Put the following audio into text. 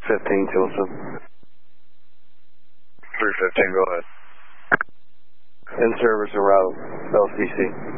15, Tilson. 315, go ahead. In service around LCC.